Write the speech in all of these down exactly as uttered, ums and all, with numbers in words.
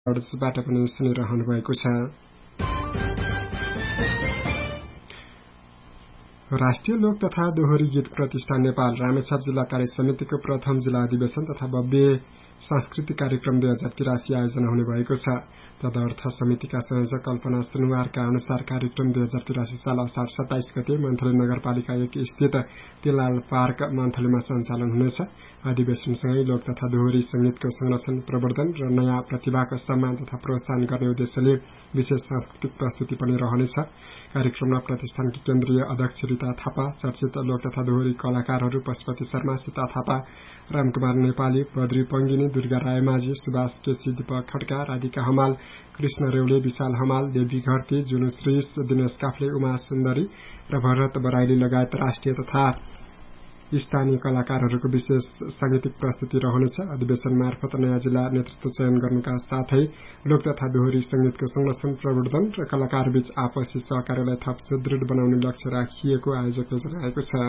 बाट पनि सुनिरहनु भएको छ। राष्ट्रिय लोक तथा दोहोरी गीत प्रतिष्ठान नेपाल रामेछाप जिल्ला कार्य समितिको प्रथम जिल्ला अधिवेशन तथा भव्य सांस्कृतिक कार्यक्रम दुई हजार तिरासी आयोजना हुने भएको छ। तदर्थ समितिका संयोजक कल्पना सुनुवारका अनुसार कार्यक्रम दुई हजार तिरासी साल असार सत्ताइस गते मन्थली नगरपालिका एक स्थित तिलाल पार्क मन्थलीमा सञ्चालन हुनेछ। अधिवेशनसँगै लोक तथा दोहोरी संगीतको संरक्षण, प्रवर्धन र नयाँ प्रतिभाको सम्मान तथा प्रोत्साहन गर्ने उद्देश्यले विशेष सांस्कृतिक प्रस्तुति पनि रहनेछ। कार्यक्रममा प्रतिष्ठानकी केन्द्रीय अध्यक्ष रीता थापा, चर्चित लोक तथा दोहोरी कलाकारहरू पशुपति शर्मा, सीता थापा, रामकुमार नेपाली, बद्री पङ्गिनी, दुर्गा रायमाझी, सुभाष केसी, दीपक खड्का, राधिका हमाल, कृष्ण रेउले, विशाल हमाल, देवी घरती, जुनु श्रीष, दिनेश काफ्ले, उमा सुन्दरी र भरत बराइली लगायत राष्ट्रिय तथा स्थानीय कलाकारहरूको विशेष सांगीतिक प्रस्तुति रहनेछ। अधिवेशन मार्फत नयाँ जिल्ला नेतृत्व चयन गर्नुका साथै लोक तथा दोहोरी संगीतको संरक्षण, प्रवर्धन र कलाकारबीच आपसी सहकार्यलाई थप सुदृढ बनाउने लक्ष्य राखिएको आयोजकले जनाएको छ।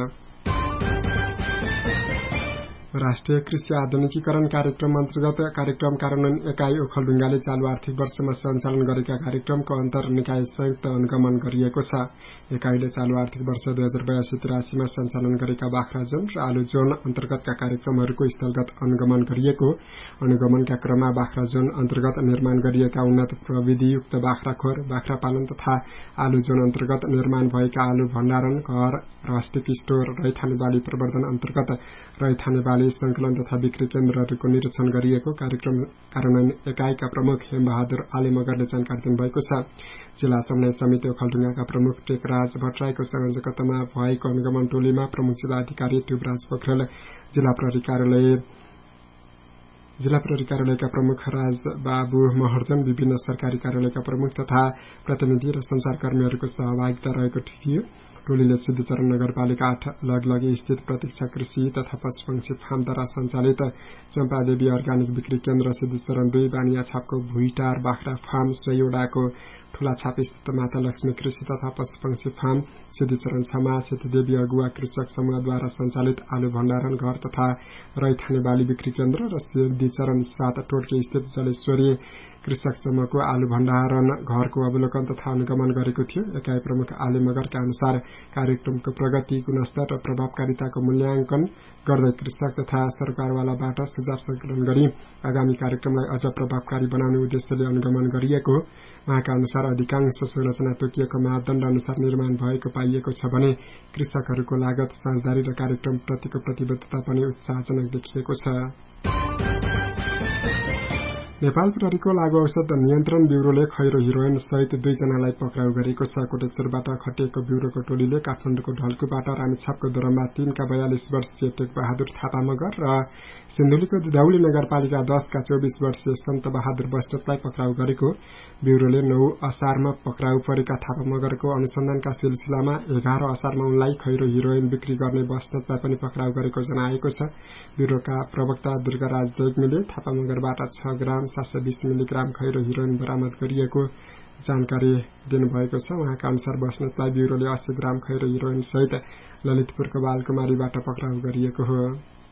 राष्ट्रिय कृषि आधुनिकीकरण कार्यक्रम अन्तर्गत कार्यक्रम कार्यान्वयन एकाइ ओखलढुङ्गाले चालू आर्थिक वर्षमा सञ्चालन गरेका कार्यक्रमको अन्तर निकाय संयुक्त अनुगमन गरिएको छ। एकाइले चालू आर्थिक वर्ष दुई हजार बयासी तिरासीमा सञ्चालन गरेका बाख्रा जोन र आलु जोन अन्तर्गतका कार्यक्रमहरूको स्थलगत अनुगमन गरिएको। अनुगमनका क्रममा बाख्रा जोन अन्तर्गत निर्माण गरिएका उन्नत प्रविधियुक्त बाख्रा खोर, बाख्रा पालन तथा आलु जोन अन्तर्गत निर्माण भएका आलु भण्डारण घर, रस्टिक स्टोर, रैथाने बाली प्रवर्धन अन्तर्गत रैथाने बाली संकलन तथा बिक्री केन्द्रहरूको निरीक्षण गरिएको कार्यक्रम कार्यान्वयन एकाइका प्रमुख हेमबहादुर आले मगरले जानकारी दिनुभएको छ। जिल्ला समन्वय समिति ओखलढुङ्गाका प्रमुख टेकराज भट्टराईको संयोजकतामा भएको अनुगमन टोलीमा प्रमुख जिल्ला अधिकारी ट्युबराज पोखरेल, जिल्ला प्रहरी कार्यालय जिल्ला प्रहरी कार्यालयका प्रमुख राज बाबु महर्जन, विभिन्न सरकारी कार्यालयका प्रमुख तथा प्रतिनिधि र संचारकर्मीहरूको सहभागिता रहेको थियो। टोलीले सिद्धिचरण नगरपालिका आठ लगलगी स्थित प्रतीक्षा कृषि तथा पशुपक्षी फार्मद्वारा सञ्चालित चम्पादेवी अर्ग्यानिक बिक्री केन्द्र, सिद्धिचरण दुई बानिया छापको भुइटार बाख्रा फार्म, सोयोडाको ठूला छाप स्थित माता लक्ष्मी कृषि तथा पशुपक्षी फार्म, सिद्धिचरण छमा सेतीदेवी अगुवा कृषक समूहद्वारा सञ्चालित आलु भण्डारण घर तथा रैथाने बाली बिक्री केन्द्र र सिद्धिचरण सात टोटके स्थित जलेश्वरी कृषक समूहको आलु भण्डारण घरको अवलोकन तथा अनुगमन गरेको थियो। एकाइ प्रमुख आले मगरका अनुसार कार्यक्रमको प्रगति, गुणस्तर र प्रभावकारिताको मूल्याङ्कन गर्दै कृषक तथा सरकारवालाबाट सुझाव संकलन गरी आगामी कार्यक्रमलाई अझ प्रभावकारी बनाउने उद्देश्यले अनुगमन गरिएको। उहाँका अनुसार अधिकांश संरचना तोकिएको मापदण्ड अनुसार निर्माण भएको पाइएको छ भने कृषकहरूको लागत, साझेदारी र कार्यक्रम प्रतिको प्रतिबद्धता पनि उत्साहजनक देखिएको छ। नेपाल प्रहरीको लागू औषध नियन्त्रण ब्यूरोले खैरो हिरोइन सहित दुईजनालाई पक्राउ गरेको छ। कोटेश्वरबाट खटिएको ब्यूरोको टोलीले काठमाडौँको ढल्कुबाट रामेछापको दोरम्बा तीनका बयालिस वर्षीय टेक बहादुर थापा मगर र सिन्धुलीको दुधौली नगरपालिका दसका चौबिस वर्षीय सन्त बहादुर बस्नेतलाई पक्राउ गरेको। ब्यूरोले नौ असारमा पक्राउ परेका थापा मगरको अनुसन्धानका सिलसिलामा एघार असारमा उनलाई खैरो हिरोइन बिक्री गर्ने बस्नेतलाई पनि पक्राउ गरेको जनाएको छ। ब्यूरोका प्रवक्ता दुर्गाराज देग्मीले थापा मगरबाट छ ग्राम सात सय बीस मिलिग्राम खैरो हिरोइन बरामद गरिएको जानकारी दिनुभएको छ। उहाँका अनुसार बस्नेतलाई ब्यूरोले अस्सी ग्राम खैरो हिरोइन सहित ललितपुरको बालकुमारीबाट पक्राउ गरिएको हो।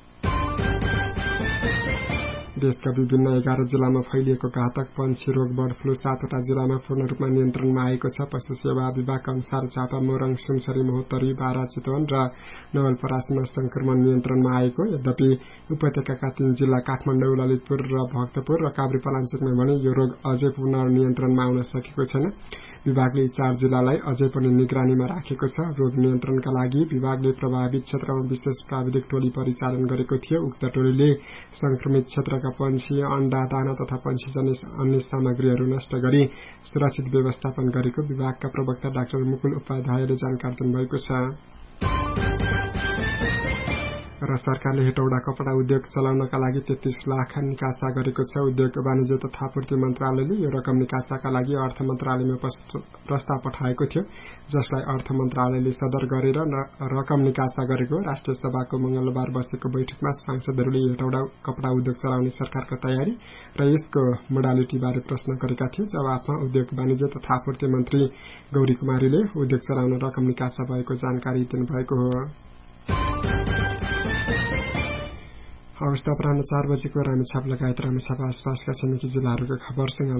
देशका विभिन्न एघार जिल्लामा फैलिएको घातक पंक्षी रोग बर्ड फ्लू सातवटा जिल्लामा पूर्ण रूपमा नियन्त्रणमा आएको छ। पशु सेवा विभागका अनुसार झापा, मोरङ, सुनसरी, महोत्तरी, बारा, चितवन र नवलपरासीमा संक्रमण नियन्त्रणमा आएको। यद्यपि उपत्यकाका तीन जिल्ला काठमाडौँ, ललितपुर र भक्तपुर र काभ्रेपलाञ्चोकमा भने यो रोग अझै पूर्ण नियन्त्रणमा आउन सकेको छैन। विभागले चार जिल्लालाई अझै पनि निगरानीमा राखेको छ। रोग नियन्त्रणका लागि विभागले प्रभावित क्षेत्रमा विशेष प्राविधिक टोली परिचालन गरेको थियो। उक्त टोलीले संक्रमित क्षेत्रका पंक्षी, अण्डा, दाना तथा पंक्षीजन्य अन्य सामग्रीहरू नष्ट गरी सुरक्षित व्यवस्थापन गरेको विभागका प्रवक्ता डाक्टर मुकुल उपाध्यायले जानकारी दिनुभएको छ। र सरकारले हेटौडा कपडा उद्योग चलाउनका लागि तेत्तीस लाख निकासा गरेको छ। उद्योग वाणिज्य तथा आपूर्ति मन्त्रालयले यो रकम निकासाका लागि अर्थ मन्त्रालयमा प्रस्ताव पठाएको थियो, जसलाई अर्थ मन्त्रालयले सदर गरेर रकम निकासा गरेको। राष्ट्रिय सभाको मंगलबार बसेको बैठकमा सांसदहरूले हेटौडा कपडा उद्योग चलाउने सरकारको तयारी र यसको मोडालिटीबारे प्रश्न गरेका थिए। जवाफमा उद्योग वाणिज्य तथा आपूर्ति मन्त्री गौरी कुमारीले उद्योग चलाउन रकम निकासा भएको जानकारी दिनुभएको हो। अगस्त अपराह्न चार बजेको रामेछाप लगायत रामेछाप आसपासका छिमेकी जिल्लाहरूका खबरसँग